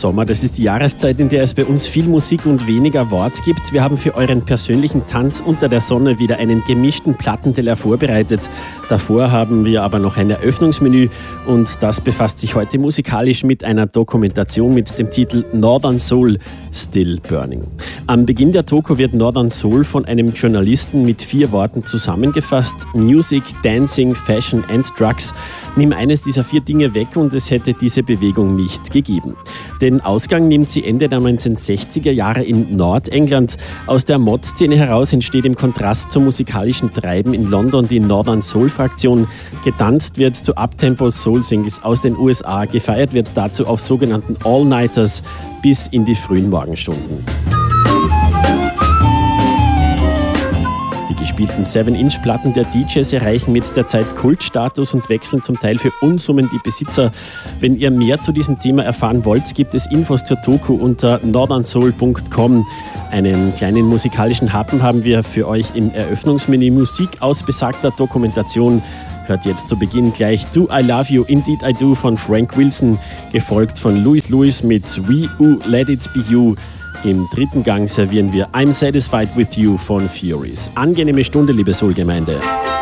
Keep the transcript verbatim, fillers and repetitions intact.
Sommer. Das ist die Jahreszeit, in der es bei uns viel Musik und weniger Wort gibt. Wir haben für euren persönlichen Tanz unter der Sonne wieder einen gemischten Plattenteller vorbereitet. Davor haben wir aber noch ein Eröffnungsmenü und das befasst sich heute musikalisch mit einer Dokumentation mit dem Titel Northern Soul Still Burning. Am Beginn der Doku wird Northern Soul von einem Journalisten mit vier Worten zusammengefasst: Music, Dancing, Fashion and Drugs. Nimm eines dieser vier Dinge weg und es hätte diese Bewegung nicht gegeben. Den Ausgang nimmt sie Ende der neunzehnhundertsechziger Jahre in Nordengland. Aus der Mod-Szene heraus entsteht im Kontrast zum musikalischen Treiben in London die Northern Soul-Fraktion. Getanzt wird zu Uptempo-Soul-Singles aus den U S A. Gefeiert wird dazu auf sogenannten All-Nighters bis in die frühen Morgenstunden. Die gespielten seven Inch Platten der D Js erreichen mit der Zeit Kultstatus und wechseln zum Teil für Unsummen die Besitzer. Wenn ihr mehr zu diesem Thema erfahren wollt, gibt es Infos zur Doku unter northern soul punkt com. Einen kleinen musikalischen Happen haben wir für euch im Eröffnungsmenü: Musik aus besagter Dokumentation. Hört jetzt zu Beginn gleich Do I Love You, Indeed I Do von Frank Wilson, gefolgt von Louis Lewis mit We Ooh Let It Be You. Im dritten Gang servieren wir I'm Satisfied With You von Furies. Angenehme Stunde, liebe Soul-Gemeinde.